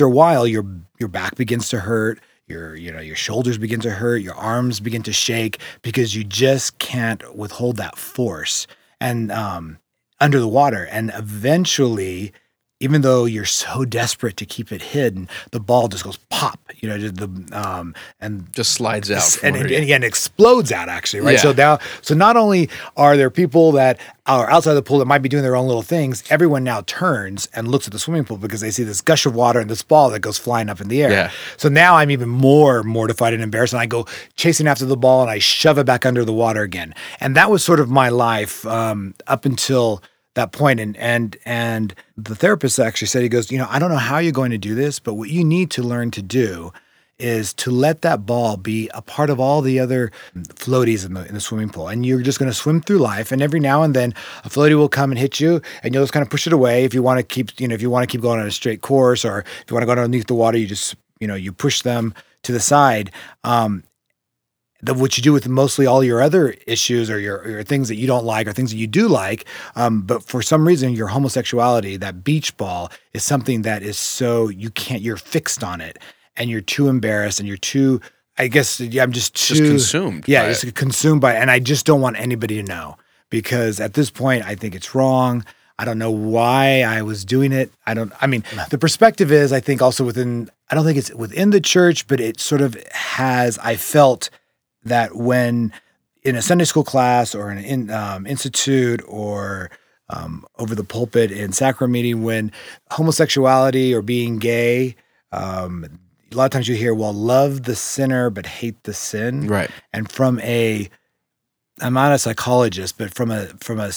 after a while, your back begins to hurt. Your shoulders begin to hurt. Your arms begin to shake because you just can't withhold that force and under the water. And eventually, even though you're so desperate to keep it hidden, the ball just goes pop. And Just slides out. and again explodes out actually, right? Yeah. So not only are there people that are outside the pool that might be doing their own little things, everyone now turns and looks at the swimming pool because they see this gush of water and this ball that goes flying up in the air. Yeah. So now I'm even more mortified and embarrassed, and I go chasing after the ball and I shove it back under the water again. And that was sort of my life up until that point. And the therapist actually said, he goes, I don't know how you're going to do this, but what you need to learn to do is to let that ball be a part of all the other floaties in the swimming pool. And you're just going to swim through life. And every now and then a floaty will come and hit you and you'll just kind of push it away. If you want to keep, if you want to keep going on a straight course, or if you want to go underneath the water, you just, you push them to the side. What you do with mostly all your other issues or your things that you don't like or things that you do like. But for some reason, your homosexuality, that beach ball is something that is so you're fixed on it and you're too embarrassed and you're too, I guess, I'm just consumed. Yeah, just consumed by it. And I just don't want anybody to know because at this point, I think it's wrong. I don't know why I was doing it. The perspective is, I think also I don't think it's within the church, but it sort of I felt that when in a Sunday school class or in an institute or over the pulpit in sacrament meeting, when homosexuality or being gay, a lot of times you hear, well, love the sinner but hate the sin. Right. And I'm not a psychologist, but from a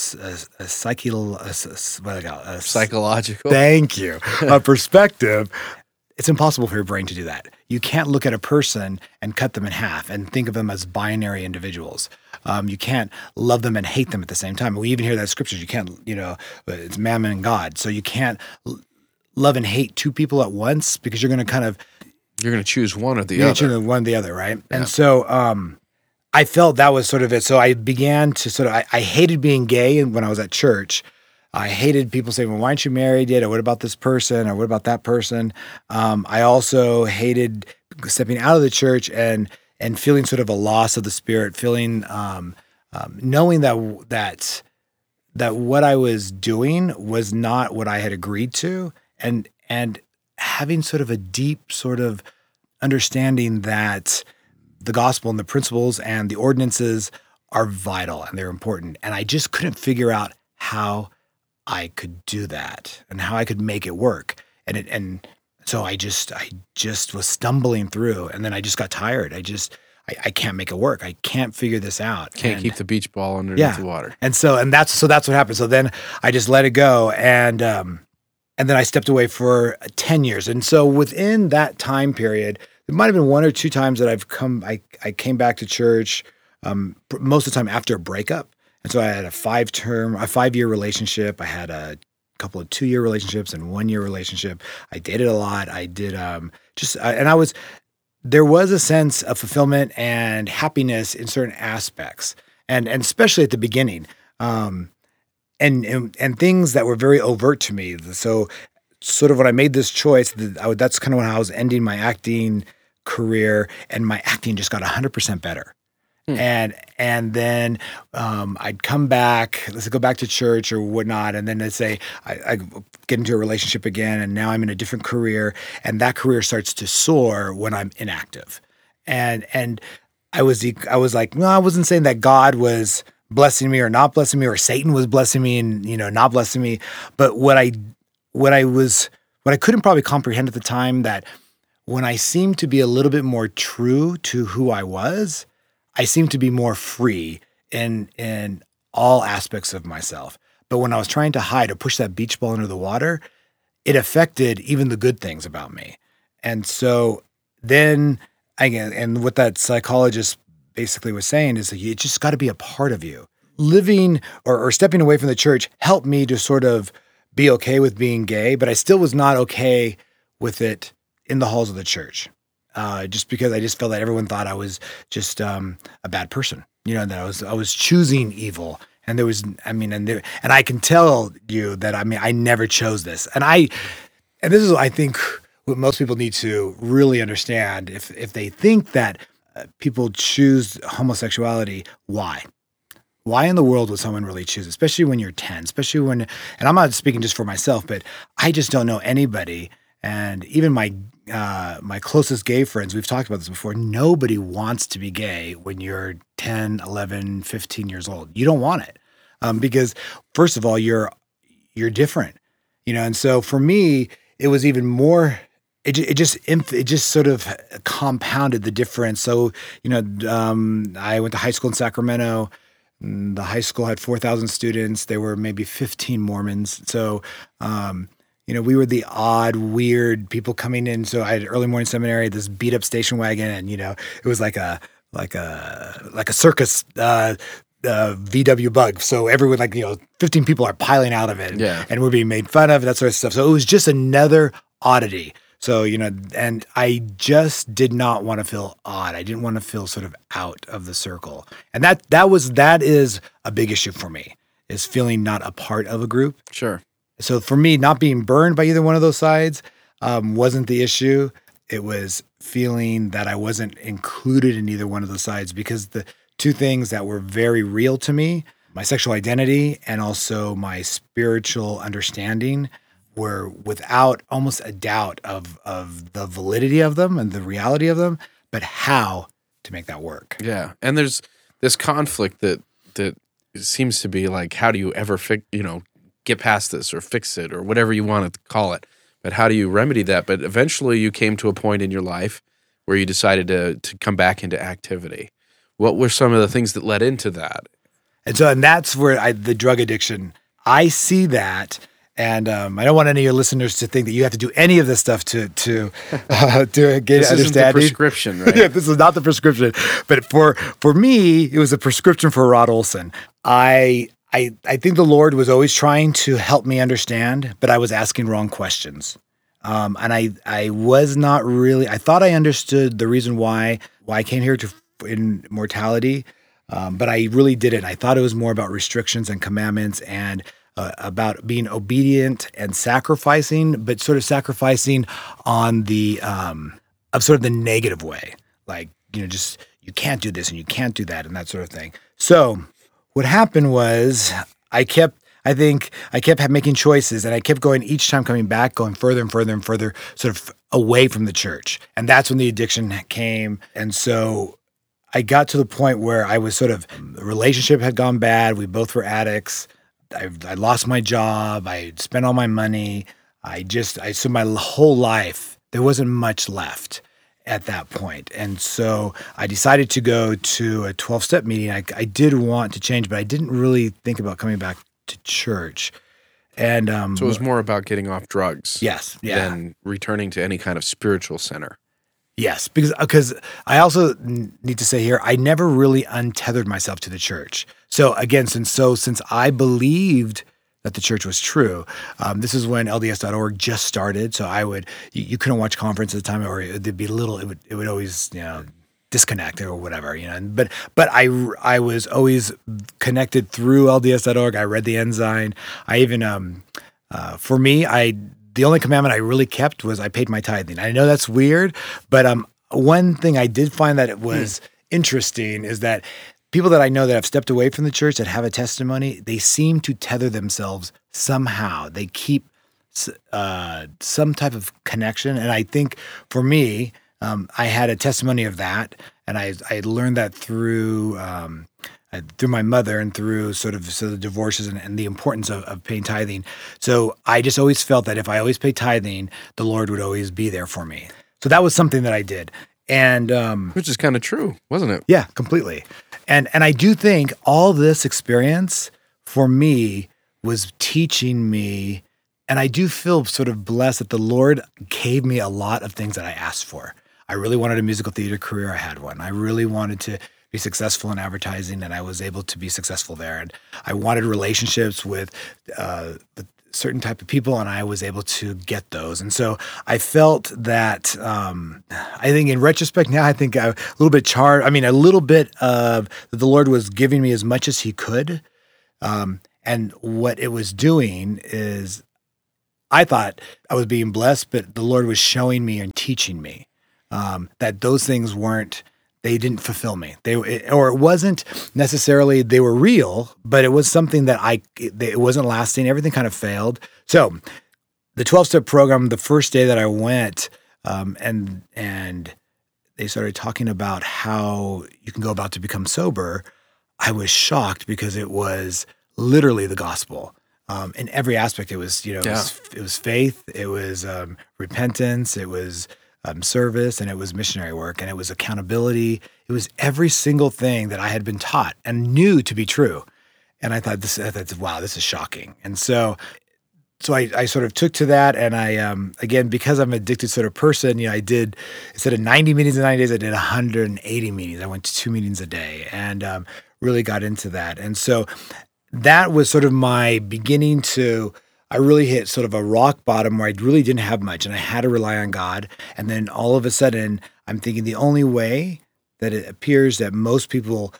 psychological. Thank you. A perspective. It's impossible for your brain to do that. You can't look at a person and cut them in half and think of them as binary individuals. You can't love them and hate them at the same time. We even hear that in scriptures. You can't, it's mammon and God. So you can't love and hate two people at once because you're going to choose one or the other. Choose one or the other, right? Yeah. And so I felt that was sort of it. So I began to I hated being gay when I was at church. I hated people saying, well, why aren't you married yet? Or what about this person? Or what about that person? I also hated stepping out of the church and feeling sort of a loss of the spirit, feeling, knowing that what I was doing was not what I had agreed to, and having sort of a deep sort of understanding that the gospel and the principles and the ordinances are vital and they're important. And I just couldn't figure out how I could do that and how I could make it work. And so I just was stumbling through, and then I just got tired. I can't make it work. I can't figure this out. Can't keep the beach ball underneath the water. And that's what happened. So then I just let it go. And then I stepped away for 10 years. And so within that time period, there might've been one or two times that I came back to church, most of the time after a breakup. And so I had a 5-year relationship. I had a couple of 2-year relationships and 1-year relationship. I dated a lot. I did there was a sense of fulfillment and happiness in certain aspects, and especially at the beginning, and things that were very overt to me. So sort of when I made this choice, that's kind of when I was ending my acting career, and my acting just got 100% better. And then I'd come back, let's go back to church or whatnot, and then let's say I get into a relationship again, and now I'm in a different career, and that career starts to soar when I'm inactive. And I was like, no, I wasn't saying that God was blessing me or not blessing me, or Satan was blessing me and not blessing me, but what I couldn't probably comprehend at the time, that when I seemed to be a little bit more true to who I was, I seemed to be more free in all aspects of myself. But when I was trying to hide or push that beach ball under the water, it affected even the good things about me. And so then, and what that psychologist basically was saying is that it just got to be a part of you. Living or stepping away from the church helped me to sort of be okay with being gay, but I still was not okay with it in the halls of the church. Just because I just felt that everyone thought I was just a bad person, that I was choosing evil, and there was, and I can tell you that I never chose this, and this is, I think, what most people need to really understand if they think that people choose homosexuality, why? Why in the world would someone really choose, especially when you're 10, especially when, and I'm not speaking just for myself, but I just don't know anybody. And even my closest gay friends, we've talked about this before, nobody wants to be gay when you're 10, 11, 15 years old. You don't want it because first of all, you're different, and so for me, it was even more, it just sort of compounded the difference. So, I went to high school in Sacramento. The high school had 4,000 students. There were maybe 15 Mormons. So, we were the odd, weird people coming in. So I had early morning seminary, this beat up station wagon, and it was like a circus VW bug. So everyone 15 people are piling out of it, and we're being made fun of, that sort of stuff. So it was just another oddity. So, and I just did not want to feel odd. I didn't want to feel sort of out of the circle. And that is a big issue for me, is feeling not a part of a group. Sure. So for me, not being burned by either one of those sides wasn't the issue. It was feeling that I wasn't included in either one of those sides, because the two things that were very real to me, my sexual identity and also my spiritual understanding, were without almost a doubt of the validity of them and the reality of them, but how to make that work. Yeah. And there's this conflict that seems to be like, how do you ever get past this or fix it or whatever you want to call it? But how do you remedy that? But eventually you came to a point in your life where you decided to come back into activity. What were some of the things that led into that? And that's where the drug addiction, I see that. And I don't want any of your listeners to think that you have to do any of this stuff to get understanding. This isn't the prescription, right? Yeah, this is not the prescription. But for me, it was a prescription for Rod Olson. I think the Lord was always trying to help me understand, but I was asking wrong questions. And I was not really, I thought I understood the reason why I came here in mortality, but I really didn't. I thought it was more about restrictions and commandments and about being obedient and sacrificing, but sort of sacrificing on the of sort of the negative way, like just you can't do this and you can't do that and that sort of thing. So what happened was I kept making choices, and I kept going, each time coming back, going further and further and further, sort of away from the church, and that's when the addiction came. And so I got to the point where I was the relationship had gone bad. We both were addicts. I lost my job. I spent all my money. So my whole life, there wasn't much left at that point. And so I decided to go to a 12-step meeting. I did want to change, but I didn't really think about coming back to church. And so it was more about getting off drugs. Yes. Yeah. Than returning to any kind of spiritual center. Yes, because I also need to say here, I never really untethered myself to the church. So again, since I believed that the church was true, this is when LDS.org just started. So you couldn't watch conference at the time, or there'd be little. It would always disconnect or whatever. But I was always connected through LDS.org. I read the Ensign. I even for me, the only commandment I really kept was I paid my tithing. I know that's weird, but one thing I did find that it was interesting is that people that I know that have stepped away from the church, that have a testimony, they seem to tether themselves somehow. They keep some type of connection. And I think for me, I had a testimony of that, and I learned that through my mother and through the divorces and the importance of paying tithing. So I just always felt that if I always paid tithing, the Lord would always be there for me. So that was something that I did. And which is kind of true, wasn't it? Yeah, completely. And I do think all this experience for me was teaching me, and I do feel sort of blessed that the Lord gave me a lot of things that I asked for. I really wanted a musical theater career. I had one. I really wanted to be successful in advertising, and I was able to be successful there. And I wanted relationships with certain type of people, and I was able to get those. And so I felt that I think in retrospect now, I think a little bit a little bit of the Lord was giving me as much as he could. And what it was doing is I thought I was being blessed, but the Lord was showing me and teaching me that those things they didn't fulfill me. Or it wasn't necessarily they were real, but it was something that it wasn't lasting. Everything kind of failed. So the 12-step program, the first day that I went, and they started talking about how you can go about to become sober, I was shocked because it was literally the gospel. In every aspect, it was, it was faith, it was repentance, it was service, and it was missionary work, and it was accountability. It was every single thing that I had been taught and knew to be true. And I thought, wow, this is shocking. And so I sort of took to that, and I, again, because I'm an addicted sort of person, I did, instead of 90 meetings in 90 days, I did 180 meetings. I went to 2 meetings a day and really got into that. And so that was sort of my beginning I really hit sort of a rock bottom where I really didn't have much, and I had to rely on God. And then all of a sudden, I'm thinking the only way that it appears that most people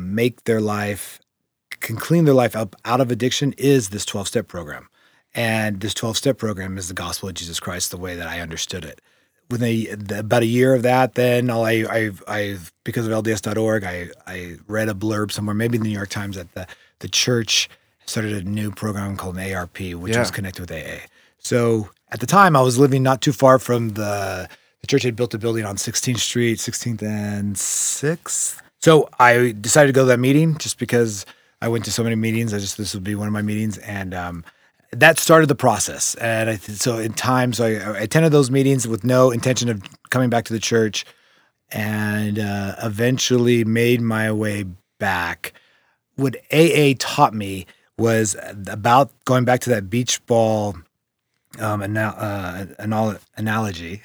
can clean their life up out of addiction is this 12-step program. And this 12-step program is the gospel of Jesus Christ, the way that I understood it. Within about a year of that, then because of LDS.org, I read a blurb somewhere, maybe in the New York Times, that the church started a new program called an ARP, which was connected with AA. So at the time, I was living not too far from the church had built a building on 16th Street, 16th and 6th. So I decided to go to that meeting just because I went to so many meetings. This would be one of my meetings, and that started the process. And so I attended those meetings with no intention of coming back to the church, and eventually made my way back. What AA taught me was about going back to that beach ball analogy.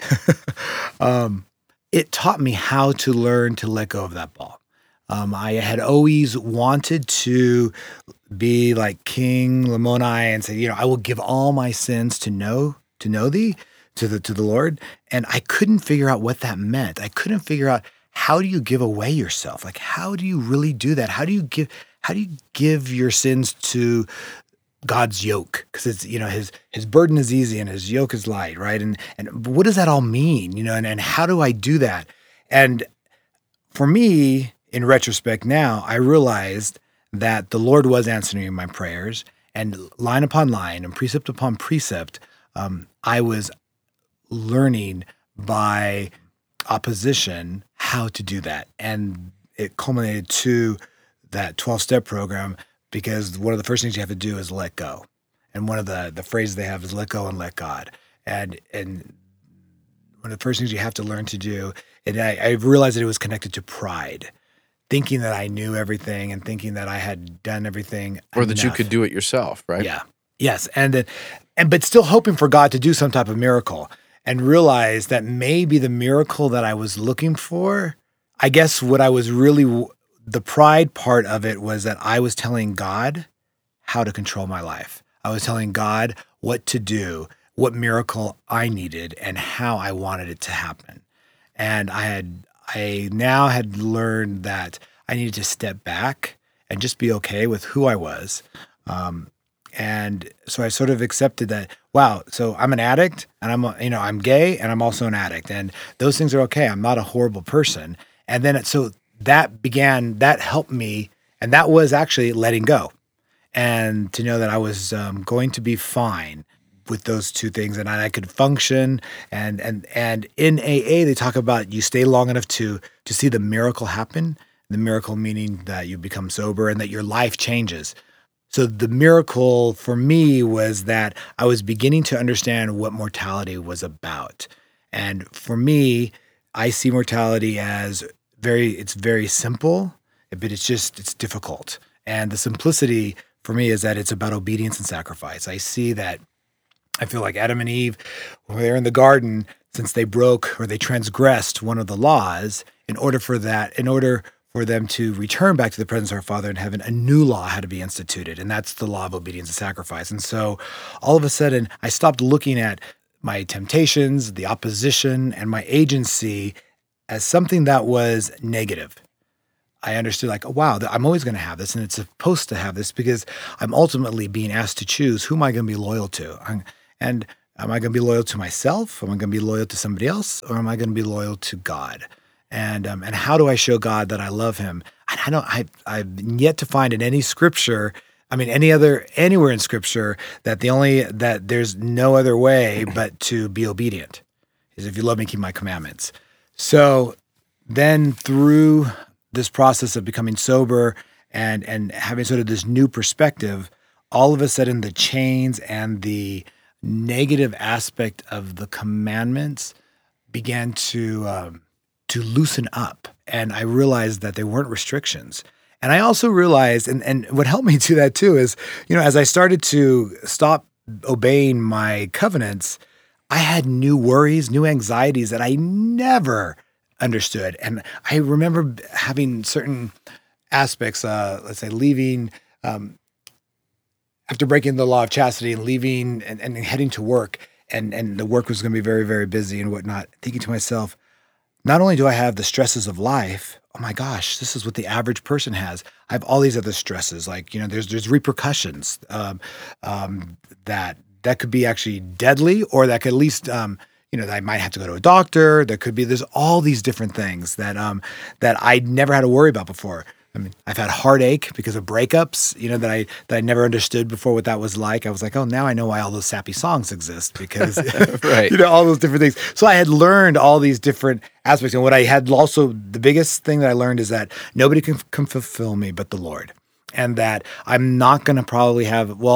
It taught me how to learn to let go of that ball. I had always wanted to be like King Lamoni and say, I will give all my sins to know thee, to the Lord. And I couldn't figure out what that meant. I couldn't figure out, how do you give away yourself? Like, how do you really do that? How do you give your sins to God's yoke? Because it's, his burden is easy and his yoke is light, right? And what does that all mean? And how do I do that? And for me, in retrospect now, I realized that the Lord was answering my prayers, and line upon line and precept upon precept, I was learning by opposition how to do that. And it culminated to that 12-step program, because one of the first things you have to do is let go. And one of the phrases they have is let go and let God. And one of the first things you have to learn to do, and I realized that it was connected to pride. Thinking that I knew everything and thinking that I had done everything, or that you could do it yourself, right? Yeah, yes, but still hoping for God to do some type of miracle, and realize that maybe the miracle that I was looking for, I guess what I was really, the pride part of it was that I was telling God how to control my life. I was telling God what to do, what miracle I needed, and how I wanted it to happen, and I now had learned that I needed to step back and just be okay with who I was. And so I sort of accepted that, wow, so I'm an addict, and I'm gay, and I'm also an addict, and those things are okay. I'm not a horrible person. And then so that helped me, and that was actually letting go, and to know that I was going to be fine with those two things, and I could function. And in AA, they talk about you stay long enough to see the miracle happen. The miracle meaning that you become sober and that your life changes. So the miracle for me was that I was beginning to understand what mortality was about. And for me, I see mortality as it's very simple, but it's difficult. And the simplicity for me is that it's about obedience and sacrifice. I feel like Adam and Eve, when they're in the garden, since they broke or they transgressed one of the laws, in order for them to return back to the presence of our Father in heaven, a new law had to be instituted, and that's the law of obedience and sacrifice. And so all of a sudden, I stopped looking at my temptations, the opposition, and my agency as something that was negative. I understood, like, oh, wow, I'm always going to have this, and it's supposed to have this because I'm ultimately being asked to choose who am I going to be loyal to. And am I going to be loyal to myself? Am I going to be loyal to somebody else? Or am I going to be loyal to God? And how do I show God that I love him? And I've yet to find in any scripture, I mean, anywhere in scripture that there's no other way but to be obedient. Is if you love me, keep my commandments. So then through this process of becoming sober and having sort of this new perspective, all of a sudden the chains and the negative aspect of the commandments began to loosen up. And I realized that they weren't restrictions. And I also realized, and what helped me do that too is, as I started to stop obeying my covenants, I had new worries, new anxieties that I never understood. And I remember having certain aspects, let's say leaving, after breaking the law of chastity and leaving and heading to work, and the work was going to be very, very busy and whatnot, thinking to myself, not only do I have the stresses of life, oh my gosh, this is what the average person has. I have all these other stresses, like, there's repercussions that could be actually deadly, or that could at least, that I might have to go to a doctor. There's all these different things that I never had to worry about before. I mean, I've had heartache because of breakups, that I never understood before what that was like. I was like, oh, now I know why all those sappy songs exist, because, Right. all those different things. So I had learned all these different aspects. And what I had also, the biggest thing that I learned is that nobody can fulfill me but the Lord. And that I'm not going to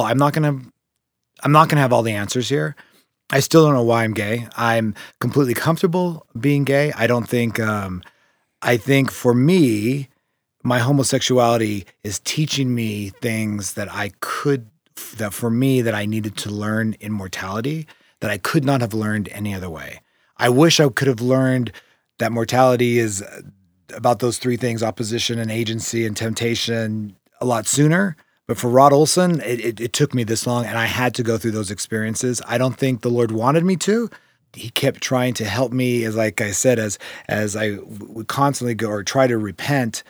have all the answers here. I still don't know why I'm gay. I'm completely comfortable being gay. I don't think, I think for me, my homosexuality is teaching me things that I needed to learn in mortality that I could not have learned any other way. I wish I could have learned that mortality is about those three things: opposition and agency and temptation, a lot sooner. But for Rod Olson, it took me this long, and I had to go through those experiences. I don't think the Lord wanted me to. He kept trying to help me, as like I said, as I would constantly go or try to repent.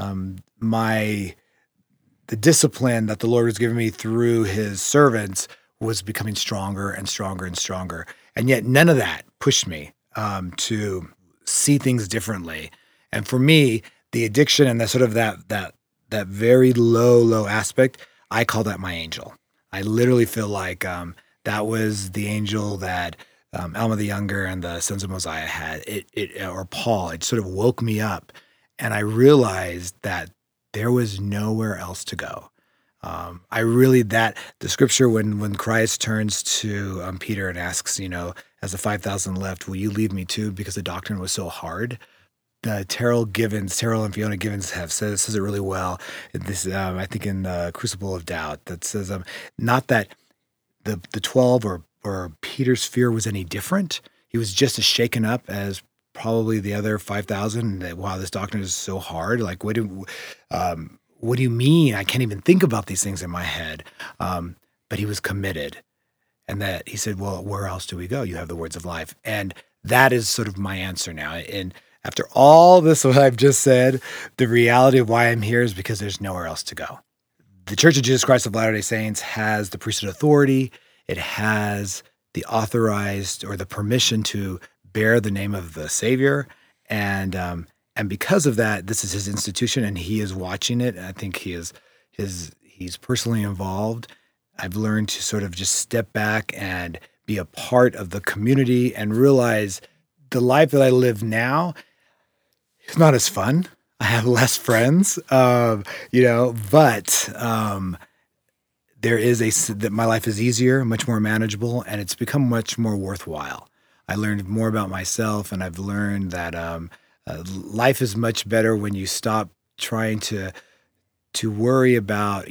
The discipline that the Lord was giving me through his servants was becoming stronger and stronger and stronger. And yet none of that pushed me to see things differently. And for me, the addiction and the sort of that very low aspect, I call that my angel. I literally feel like that was the angel that Alma the Younger and the Sons of Mosiah had, or Paul. It sort of woke me up. And I realized that there was nowhere else to go. The scripture when Christ turns to Peter and asks, as the 5,000 left, will you leave me too? Because the doctrine was so hard. Terrell and Fiona Givens says it really well. This, I think, in the Crucible of Doubt, that says, not that the 12 or Peter's fear was any different. He was just as shaken up as probably the other 5,000. Wow, this doctrine is so hard. Like, what do you mean? I can't even think about these things in my head. But he was committed, and that he said, well, where else do we go? You have the words of life. And that is sort of my answer now. And after all this, what I've just said, the reality of why I'm here is because there's nowhere else to go. The Church of Jesus Christ of Latter-day Saints has the priesthood authority. It has the authorized or the permission to bear the name of the Savior. And because of that, this is his institution, and he is watching it. And I think he's personally involved. I've learned to sort of just step back and be a part of the community and realize the life that I live now is not as fun. I have less friends, but that my life is easier, much more manageable, and it's become much more worthwhile. I learned more about myself, and I've learned that life is much better when you stop trying to worry about,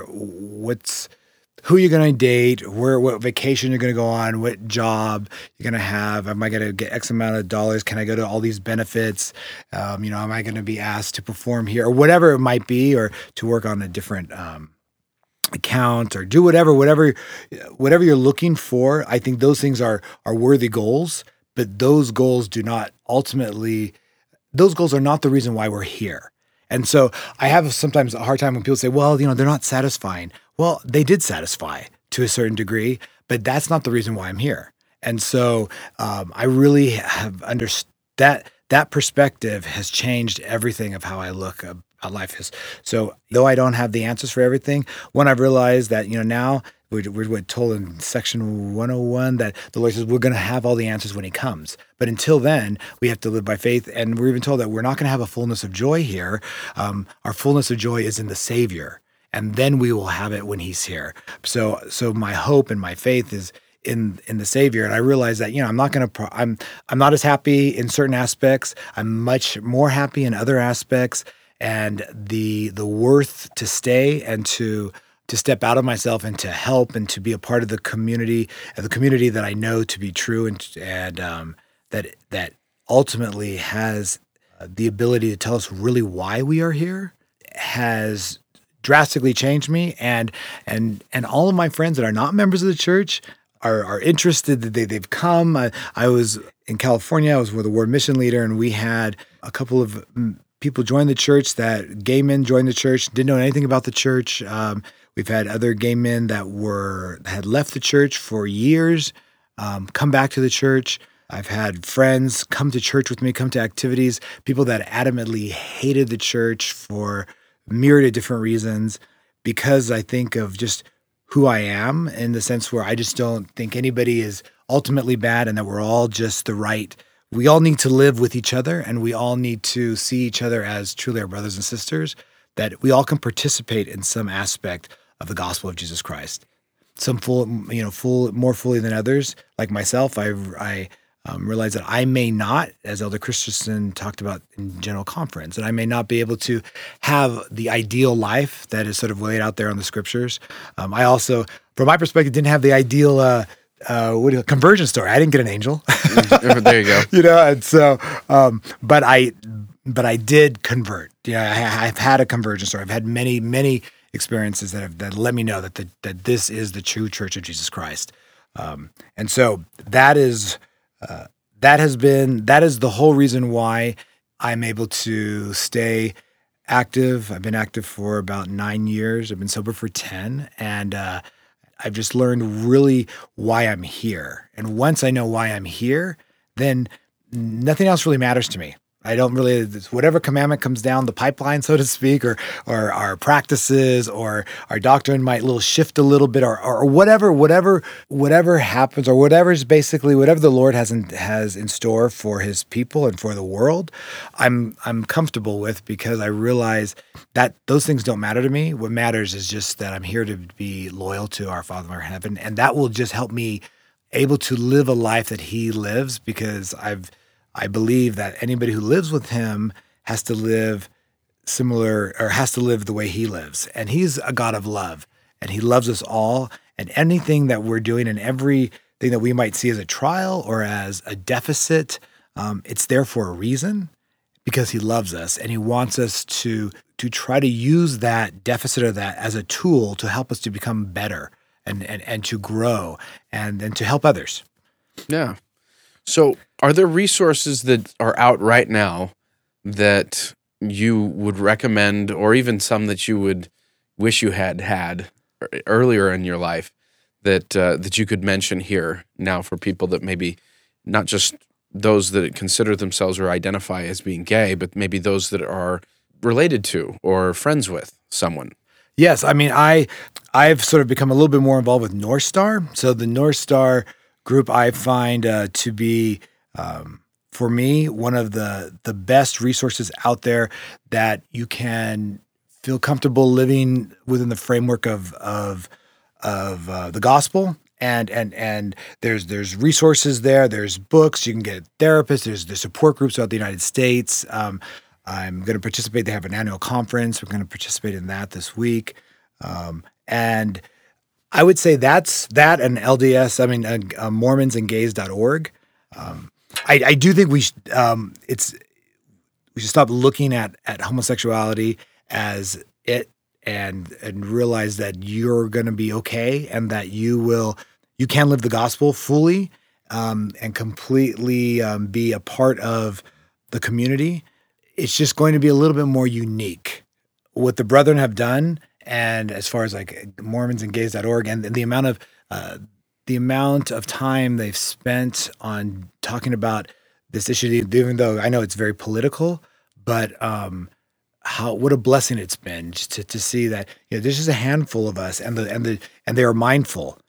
who you're going to date, what vacation you're going to go on, what job you're going to have. Am I going to get X amount of dollars? Can I go to all these benefits? Am I going to be asked to perform here, or whatever it might be, or to work on a different account, or do whatever you're looking for. I think those things are worthy goals, but those goals are not the reason why we're here. And so I have sometimes a hard time when people say, well, they're not satisfying. Well, they did satisfy to a certain degree, but that's not the reason why I'm here. And so I really have understood that perspective has changed everything of how I look at life. Is so though I don't have the answers for everything, when I've realized that now we're told in section 101 that the Lord says we're going to have all the answers when He comes. But until then, we have to live by faith, and we're even told that we're not going to have a fullness of joy here. Our fullness of joy is in the Savior, and then we will have it when He's here. So my hope and my faith is in the Savior, and I realize that I'm not going to. I'm not as happy in certain aspects. I'm much more happy in other aspects, and the worth to stay and to step out of myself and to help and to be a part of the community that I know to be true and that ultimately has the ability to tell us really why we are here has drastically changed me, and all of my friends that are not members of the church are interested. That they've come. I was in California. I was with a World Mission Leader, and we had a couple of people join the church. That gay men joined the church. Didn't know anything about the church. We've had other gay men that had left the church for years, come back to the church. I've had friends come to church with me, come to activities. People that adamantly hated the church for myriad of different reasons, because I think of just who I am, in the sense where I just don't think anybody is ultimately bad, and that we're all just the right. We all need to live with each other, and we all need to see each other as truly our brothers and sisters, that we all can participate in some aspect of the gospel of Jesus Christ. Some more fully than others. Like myself, I realize that I may not, as Elder Christensen talked about in General Conference, that I may not be able to have the ideal life that is sort of laid out there on the Scriptures. I also, from my perspective, didn't have the ideal conversion story. I didn't get an angel. There you go. And so, but I did convert. I've had a conversion story. I've had many experiences that let me know that this is the true Church of Jesus Christ. And so that is the whole reason why I'm able to stay active. I've been active for about 9 years. I've been sober for 10, and I've just learned really why I'm here. And once I know why I'm here, then nothing else really matters to me. I don't really, whatever commandment comes down the pipeline, so to speak, or our practices or our doctrine might shift a little bit, or whatever happens, or whatever the Lord has in store for His people and for the world, I'm comfortable with, because I realize that those things don't matter to me. What matters is just that I'm here to be loyal to our Father in heaven, and that will just help me able to live a life that He lives, because I believe that anybody who lives with Him has to live similar, or has to live the way He lives. And He's a God of love, and He loves us all. And anything that we're doing, and everything that we might see as a trial or as a deficit, it's there for a reason, because He loves us, and He wants us to try to use that deficit or that as a tool to help us to become better and to grow and to help others. Yeah. So are there resources that are out right now that you would recommend, or even some that you would wish you had earlier in your life that you could mention here now for people that maybe not just those that consider themselves or identify as being gay, but maybe those that are related to or friends with someone? Yes. I mean, I've sort of become a little bit more involved with North Star. So the North Star group I find to be, for me, one of the best resources out there that you can feel comfortable living within the framework of the gospel. And there's resources there. There's books. You can get therapists. There's support groups throughout the United States. I'm going to participate. They have an annual conference. We're going to participate in that this week. And I would say that's that and LDS. I mean, MormonsandGays.org. I do think we should stop looking at homosexuality as it and realize that you're going to be okay, and that you can live the gospel fully and completely be a part of the community. It's just going to be a little bit more unique. What the brethren have done, and as far as like Mormonsandgays.org and the amount of the amount of time they've spent on talking about this issue, even though I know it's very political, but what a blessing it's been just to see that there's just a handful of us, and they are mindful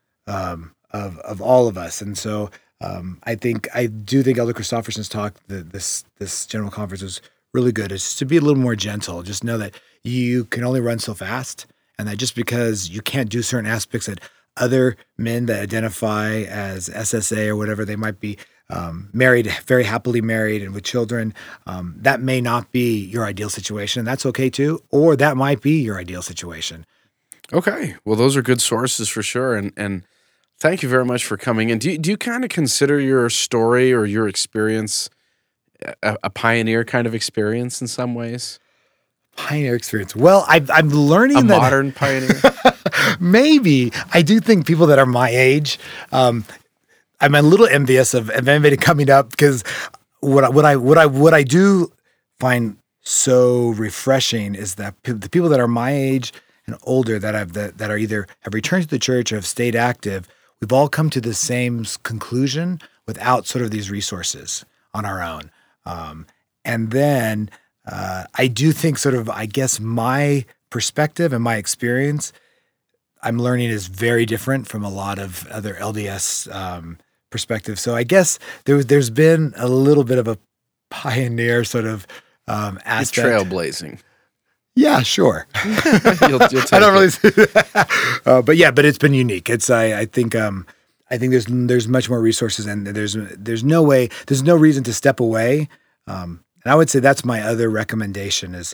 of all of us, and so I do think Elder Christofferson's talk, this general conference, was really good. It's just to be a little more gentle. Just know that you can only run so fast, and that just because you can't do certain aspects that other men that identify as SSA or whatever, they might be married, very happily married and with children, that may not be your ideal situation. That's okay too, or that might be your ideal situation. Okay. Well, those are good sources for sure. And thank you very much for coming in. Do you kind of consider your story or your experience a pioneer kind of experience in some ways? Pioneer experience. Well, I'm learning a that modern pioneer. Maybe. I do think people that are my age, I'm a little envious of anybody coming up, because what I do find so refreshing is that the people that are my age and older that are either have returned to the church or have stayed active, we've all come to the same conclusion without sort of these resources on our own. And then I do think sort of, I guess, my perspective and my experience I'm learning is very different from a lot of other LDS perspectives. So I guess there's been a little bit of a pioneer sort of aspect. You're trailblazing. Yeah, sure. you'll take I don't really see that. But it's been unique. I think there's much more resources, and there's no reason to step away. And I would say that's my other recommendation is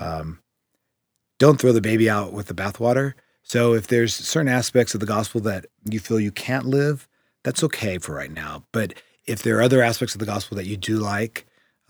don't throw the baby out with the bathwater. So if there's certain aspects of the gospel that you feel you can't live, that's okay for right now. But if there are other aspects of the gospel that you do like,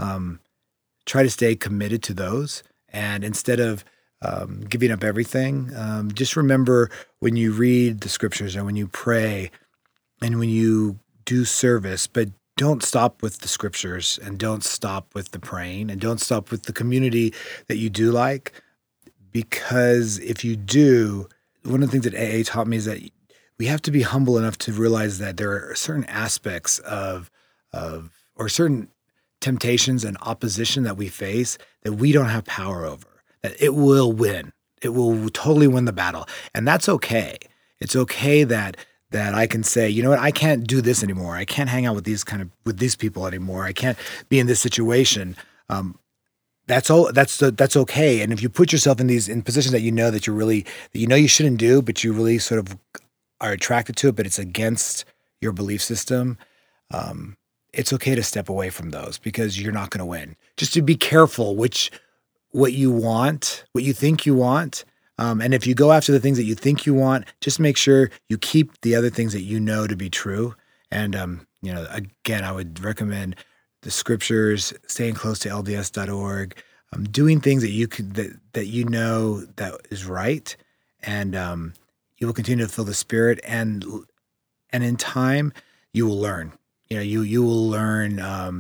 try to stay committed to those. And instead of giving up everything, just remember when you read the scriptures and when you pray and when you do service, but don't stop with the scriptures and don't stop with the praying and don't stop with the community that you do like. Because if you do, one of the things that AA taught me is that we have to be humble enough to realize that there are certain aspects of or certain temptations and opposition that we face that we don't have power over, that it will win. It will totally win the battle. And that's okay. It's okay that I can say, you know what, I can't do this anymore. I can't hang out with these people anymore. I can't be in this situation. That's okay. And if you put yourself in positions that you know you shouldn't do, but you really sort of are attracted to it, but it's against your belief system, it's okay to step away from those because you're not going to win. Just to be careful what you want, what you think you want. And if you go after the things that you think you want, just make sure you keep the other things that you know to be true. And, again, I would recommend the scriptures, staying close to LDS.org, doing things that you know that is right. And you will continue to feel the Spirit. And in time, you will learn. You will learn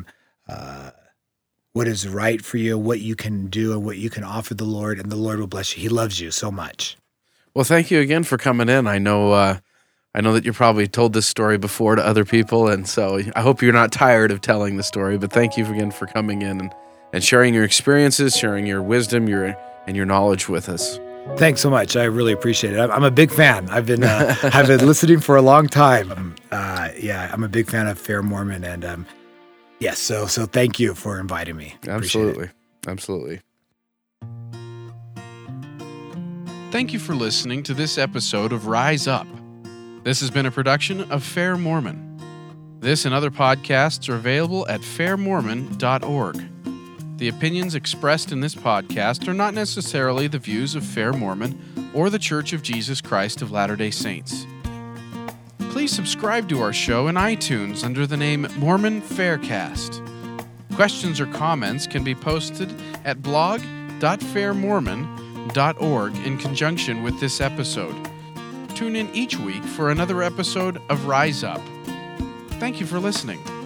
what is right for you, what you can do, and what you can offer the Lord, and the Lord will bless you. He loves you so much. Well, thank you again for coming in. I know that you probably told this story before to other people, and so I hope you're not tired of telling the story, but thank you again for coming in and sharing your experiences, sharing your wisdom, your knowledge with us. Thanks so much. I really appreciate it. I'm a big fan. I've been listening for a long time. I'm a big fan of Fair Mormon, and yes. So thank you for inviting me. Absolutely. Thank you for listening to this episode of Rise Up. This has been a production of Fair Mormon. This and other podcasts are available at fairmormon.org. The opinions expressed in this podcast are not necessarily the views of Fair Mormon or the Church of Jesus Christ of Latter-day Saints. Please subscribe to our show in iTunes under the name Mormon Faircast. Questions or comments can be posted at blog.fairmormon.org in conjunction with this episode. Tune in each week for another episode of Rise Up. Thank you for listening.